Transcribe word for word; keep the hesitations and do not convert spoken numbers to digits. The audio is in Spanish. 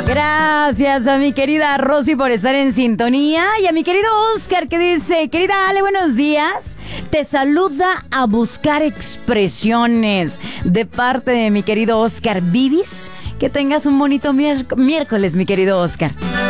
Gracias a mi querida Rosy por estar en sintonía y a mi querido Oscar que dice, querida Ale, buenos días. Te saluda a buscar expresiones de parte de mi querido Oscar Vivis. Que tengas un bonito miércoles, mi querido Oscar.